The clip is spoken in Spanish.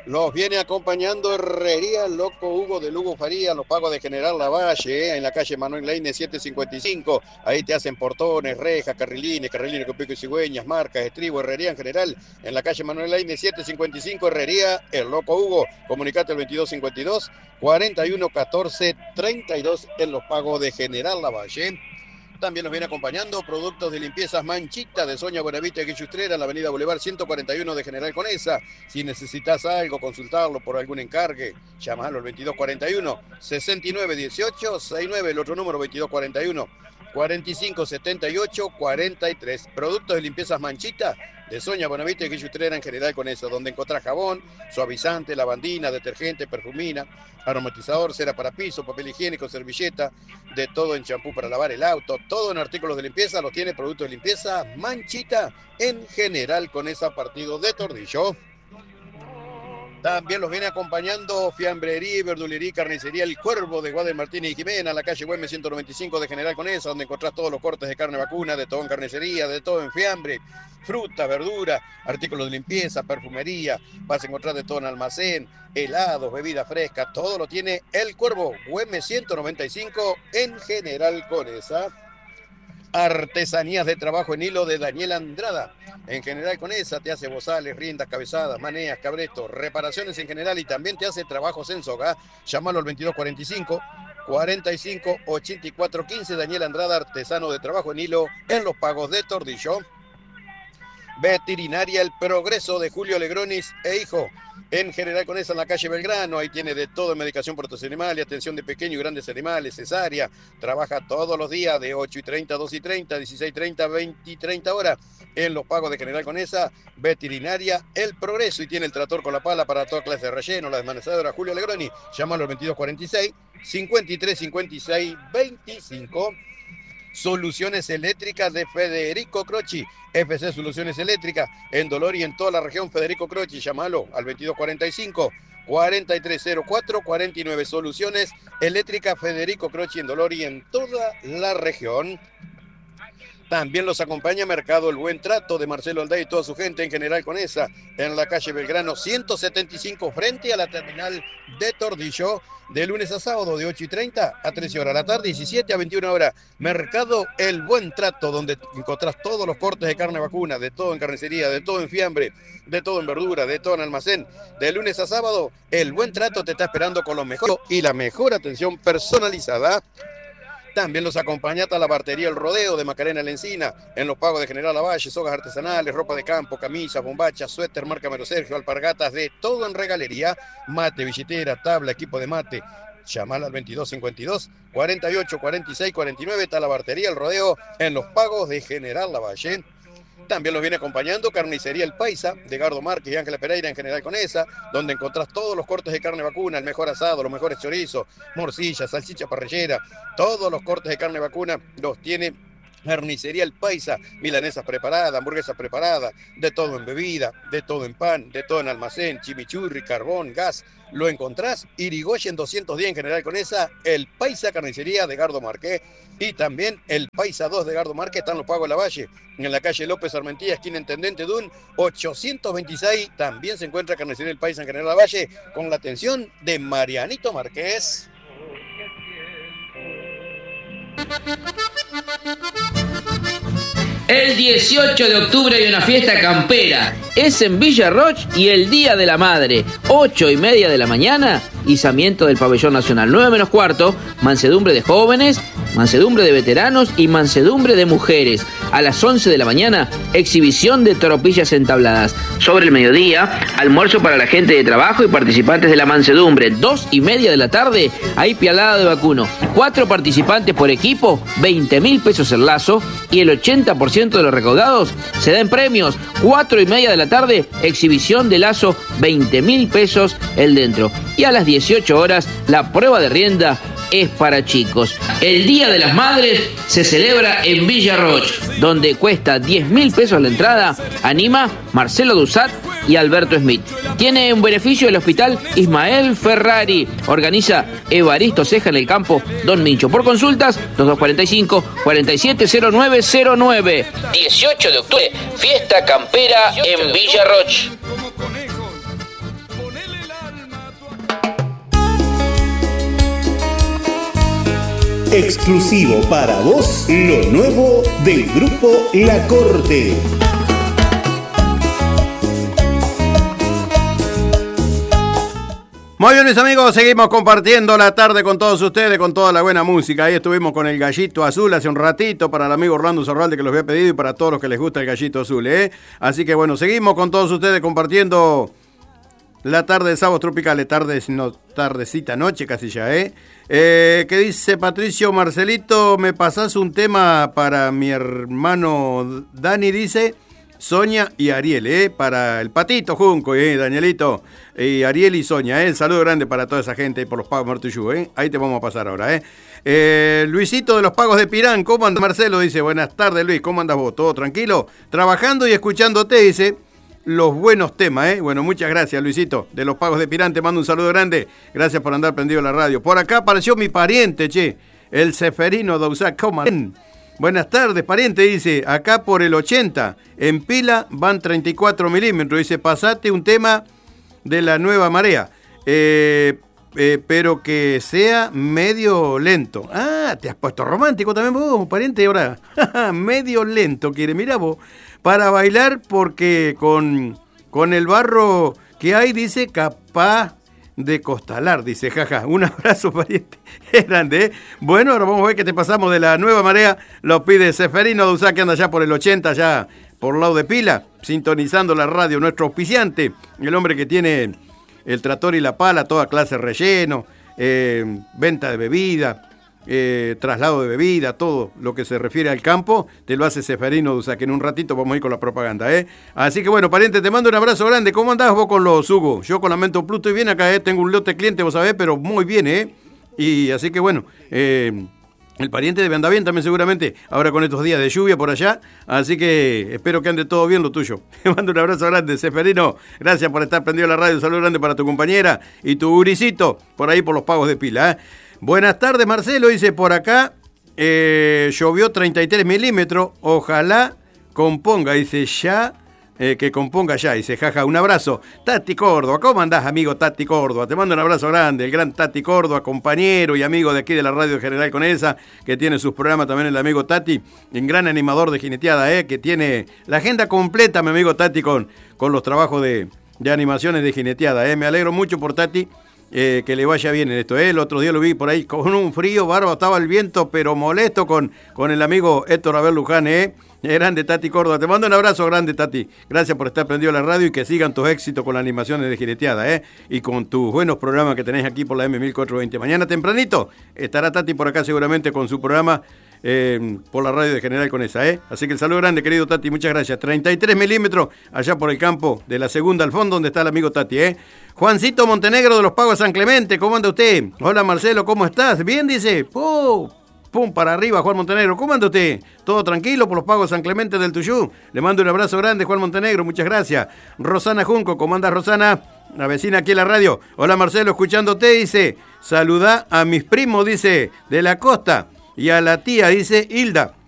Los viene acompañando Herrería Loco Hugo de Lugo Faría, los pagos de General Lavalle, en la calle Manuel Leine 755. Ahí te hacen portones, rejas, carrilines con pico y cigüeñas, marcas, estribo, herrería en general. En la calle Manuel Leine 755, Herrería El Loco Hugo. Comunicate al 2252 41 14 32 en los pagos de General Lavalle. También nos viene acompañando productos de limpiezas Manchita de Soña Buenavista y Guillustrera en la avenida Boulevard 141 de General Conesa. Si necesitas algo, consultarlo por algún encargue, llamalo al 2241 6918 69, el otro número 2241 4578 43. Productos de limpiezas Manchita de Soña Buenavista y Guillustrera en General Conesa, donde encontrás jabón, suavizante, lavandina, detergente, perfumina, aromatizador, cera para piso, papel higiénico, servilleta, de todo en champú para lavar el auto, todo en artículos de limpieza, los tiene productos de limpieza Manchita en General Conesa, partido de Tordillo. También los viene acompañando Fiambrería y Verdulería y Carnicería El Cuervo de Guadel Martínez y Jimena, en la calle Güemes 195 de General Conesa, donde encontrás todos los cortes de carne vacuna, de todo en carnicería, de todo en fiambre, fruta, verdura, artículos de limpieza, perfumería. Vas a encontrar de todo en almacén, helados, bebidas frescas, todo lo tiene El Cuervo, Güemes 195 en General Conesa. Artesanías de trabajo en hilo de Daniel Andrada. En General Conesa te hace bozales, riendas, cabezadas, maneas, cabretos, reparaciones en general y también te hace trabajos en soga. Llámalo al 2245 45 84 15. Daniel Andrada, artesano de trabajo en hilo en los pagos de Tordillo. Veterinaria El Progreso de Julio Legronis e hijo. En General Conesa, en la calle Belgrano, ahí tiene de todo en medicación por otros animales, atención de pequeños y grandes animales, cesárea. Trabaja todos los días de 8:30 a 2:30, 16:30, 20:30 horas. En los pagos de General Conesa, Veterinaria El Progreso, y tiene el trator con la pala para toda clase de relleno, la desmanezadora Julio Legroni. Llámalo al 2246 53 56 25. Soluciones eléctricas de Federico Croci. FC Soluciones Eléctricas en Dolor y en toda la región. Federico Croci, llámalo al 2245 4304 49. Soluciones eléctricas Federico Croci en Dolor y en toda la región. También los acompaña Mercado El Buen Trato de Marcelo Aldea y toda su gente en General Conesa, en la calle Belgrano 175 frente a la terminal de Tordillo, de lunes a sábado de 8:30 a 13 horas de la tarde, 17 a 21 horas. Mercado El Buen Trato, donde encontrás todos los cortes de carne vacuna, de todo en carnicería, de todo en fiambre, de todo en verdura, de todo en almacén. De lunes a sábado, El Buen Trato te está esperando con lo mejor y la mejor atención personalizada. También los acompaña a la bartería El Rodeo de Macarena La Encina, en los pagos de General Lavalle, sogas artesanales, ropa de campo, camisas, bombachas, suéter, marca Mero Sergio, alpargatas, de todo en regalería, mate, billetera, tabla, equipo de mate. Llamala al 2252 48 46 49, está la bartería El Rodeo en los pagos de General Lavalle. También los viene acompañando Carnicería El Paisa, de Gardo Márquez y Ángela Pereira en General Conesa, donde encontrás todos los cortes de carne vacuna, el mejor asado, los mejores chorizos, morcilla, salchicha parrillera, todos los cortes de carne vacuna los tiene Carnicería El Paisa, milanesas preparadas, hamburguesas preparadas, de todo en bebida, de todo en pan, de todo en almacén, chimichurri, carbón, gas. Lo encontrás Irigoyen 210 en General Conesa, El Paisa Carnicería de Gardo Márquez, y también El Paisa 2 de Gardo Márquez, están los pagos de la Valle, en la calle López Armentía, esquina Intendente Dun, 826, también se encuentra Carnicería El Paisa en General Lavalle, con la atención de Marianito Márquez. El 18 de octubre hay una fiesta campera. Es en Villa Roch y el Día de la Madre. 8:30 de la mañana, izamiento del Pabellón Nacional. 9:15, mansedumbre de jóvenes, mansedumbre de veteranos y mansedumbre de mujeres. A las 11 de la mañana, exhibición de toropillas entabladas. Sobre el mediodía, almuerzo para la gente de trabajo y participantes de la mansedumbre. 2:30 de la tarde, hay pialada de vacuno. 4 participantes por equipo, 20.000 pesos el lazo, y el 80% de los recaudados se da en premios. 4:30 de la tarde, exhibición de lazo, 20.000 pesos el dentro. Y a las 18 horas, la prueba de rienda es para chicos. El Día de las Madres se celebra en Villa Roch, donde cuesta 10.000 pesos la entrada. Anima Marcelo Dusat y Alberto Smith. Tiene un beneficio el Hospital Ismael Ferrari. Organiza Evaristo Ceja en el campo Don Mincho. Por consultas, 2245-470909. 18 de octubre, fiesta campera en Villa Roch. Como conejos, ponele Exclusivo para vos, lo nuevo del grupo La Corte. Muy bien, mis amigos, seguimos compartiendo la tarde con todos ustedes, con toda la buena música. Ahí estuvimos con el Gallito Azul hace un ratito para el amigo Orlando Zorralde que los había pedido y para todos los que les gusta el Gallito Azul, ¿eh? Así que bueno, seguimos con todos ustedes compartiendo la tarde de Sábados Tropicales, tardecita, noche casi ya, ¿eh? ¿Qué dice Patricio Marcelito? ¿Me pasás un tema para mi hermano Dani? Dice Sonia y Ariel, para el Patito Junco, Danielito, y Ariel y Sonia, saludo grande para toda esa gente por los pagos Martuyú, ahí te vamos a pasar ahora, Luisito de los Pagos de Pirán, ¿cómo anda Marcelo? Dice, buenas tardes Luis, ¿cómo andas vos? ¿Todo tranquilo? Trabajando y escuchándote, dice, los buenos temas, Bueno, muchas gracias Luisito, de los Pagos de Pirán, te mando un saludo grande, gracias por andar prendido a la radio. Por acá apareció mi pariente, el Seferino Dausá, ¿cómo andan? Buenas tardes, pariente, dice, acá por el 80, en pila van 34 milímetros, dice, pasate un tema de la nueva marea, pero que sea medio lento. Ah, te has puesto romántico también vos, pariente, ahora, medio lento, quiere, mira vos, para bailar porque con el barro que hay, dice, capaz de Costalar, dice, jaja, un abrazo pariente, grande, Bueno, ahora vamos a ver qué te pasamos de la nueva marea, lo pide Seferino Dausá, que anda ya por el 80, ya por lado de pila, sintonizando la radio, nuestro auspiciante, el hombre que tiene el tractor y la pala, toda clase de relleno, venta de bebida, traslado de bebida, todo lo que se refiere al campo, te lo hace Seferino Dausá, que en un ratito vamos a ir con la propaganda, Así que bueno, pariente, te mando un abrazo grande. ¿Cómo andás vos con los Hugo? Yo con la Mento Plus estoy bien acá, tengo un lote de cliente, vos sabés, pero muy bien, Y así que bueno, el pariente debe andar bien también seguramente, ahora con estos días de lluvia por allá, así que espero que ande todo bien lo tuyo. Te mando un abrazo grande, Seferino, gracias por estar prendido a la radio, un saludo grande para tu compañera y tu gurisito, por ahí por los pagos de pila, Buenas tardes, Marcelo, dice por acá, llovió 33 milímetros, ojalá componga, dice ya, que componga ya, dice jaja, un abrazo. Tati Córdoba, ¿cómo andás, amigo Tati Córdoba? Te mando un abrazo grande, el gran Tati Córdoba, compañero y amigo de aquí de la radio General Conesa, que tiene sus programas también el amigo Tati, un gran animador de jineteada, que tiene la agenda completa, mi amigo Tati, con los trabajos de animaciones de jineteada, Me alegro mucho por Tati. Que le vaya bien en esto. El otro día lo vi por ahí con un frío bárbaro, estaba el viento, pero molesto con el amigo Héctor Abel Luján, Grande Tati Córdoba. Te mando un abrazo grande, Tati. Gracias por estar prendido a la radio y que sigan tus éxitos con las animaciones de jineteada, Y con tus buenos programas que tenés aquí por la M1420. Mañana tempranito estará Tati por acá seguramente con su programa por la radio de General Conesa, Así que el saludo grande, querido Tati, muchas gracias. 33 milímetros allá por el campo de la segunda al fondo, donde está el amigo Tati, Juancito Montenegro de los Pagos San Clemente, ¿cómo anda usted? Hola Marcelo, ¿cómo estás? Bien, dice. Pum, para arriba, Juan Montenegro. ¿Cómo anda usted? ¿Todo tranquilo por los Pagos San Clemente del Tuyú? Le mando un abrazo grande, Juan Montenegro, muchas gracias. Rosana Junco, ¿cómo anda Rosana? La vecina aquí en la radio. Hola Marcelo, escuchándote, dice. Saludá a mis primos, dice, de la costa. Y a la tía, dice Hilda.